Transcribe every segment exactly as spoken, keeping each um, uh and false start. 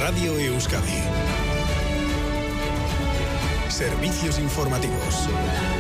Radio Euskadi. Servicios informativos.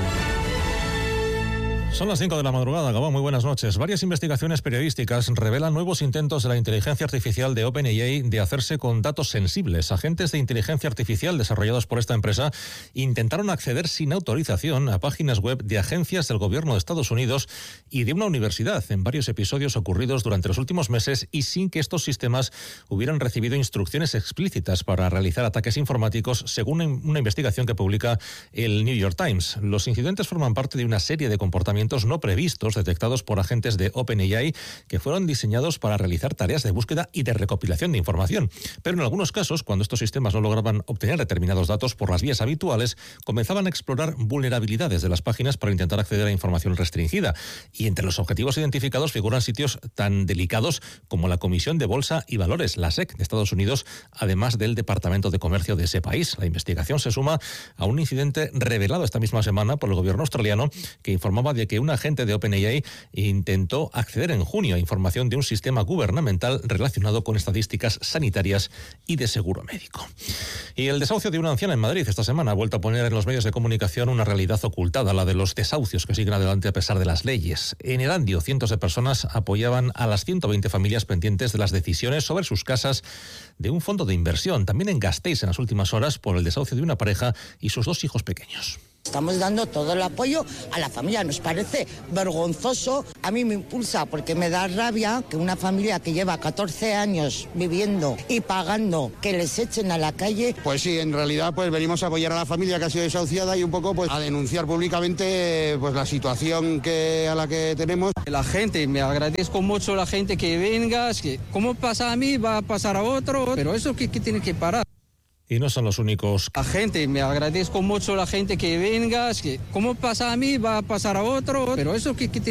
Son las cinco de la madrugada, Gabón, muy buenas noches. Varias investigaciones periodísticas revelan nuevos intentos de la inteligencia artificial de OpenAI de hacerse con datos sensibles. Agentes de inteligencia artificial desarrollados por esta empresa intentaron acceder sin autorización a páginas web de agencias del gobierno de Estados Unidos y de una universidad en varios episodios ocurridos durante los últimos meses y sin que estos sistemas hubieran recibido instrucciones explícitas para realizar ataques informáticos, según una investigación que publica el New York Times. Los incidentes forman parte de una serie de comportamientos no previstos detectados por agentes de OpenAI que fueron diseñados para realizar tareas de búsqueda y de recopilación de información. Pero en algunos casos, cuando estos sistemas no lograban obtener determinados datos por las vías habituales, comenzaban a explorar vulnerabilidades de las páginas para intentar acceder a información restringida. Y entre los objetivos identificados figuran sitios tan delicados como la Comisión de Bolsa y Valores, la S E C de Estados Unidos, además del Departamento de Comercio de ese país. La investigación se suma a un incidente revelado esta misma semana por el gobierno australiano que informaba de que un agente de OpenAI intentó acceder en junio a información de un sistema gubernamental relacionado con estadísticas sanitarias y de seguro médico. Y el desahucio de una anciana en Madrid esta semana ha vuelto a poner en los medios de comunicación una realidad ocultada, la de los desahucios que siguen adelante a pesar de las leyes. En Erandio, cientos de personas apoyaban a las ciento veinte familias pendientes de las decisiones sobre sus casas de un fondo de inversión. También en Gasteiz en las últimas horas por el desahucio de una pareja y sus dos hijos pequeños. Estamos dando todo el apoyo a la familia. Nos parece vergonzoso. A mí me impulsa porque me da rabia que una familia que lleva catorce años viviendo y pagando que les echen a la calle. Pues sí, en realidad pues venimos a apoyar a la familia que ha sido desahuciada y un poco pues a denunciar públicamente pues la situación que a la que tenemos. La gente, me agradezco mucho a la gente que venga, que como pasa a mí va a pasar a otro, pero eso que, que tiene que parar. Y no son los únicos. La gente, me agradezco mucho a la gente que venga, que como pasa a mí va a pasar a otro, pero eso que, que tiene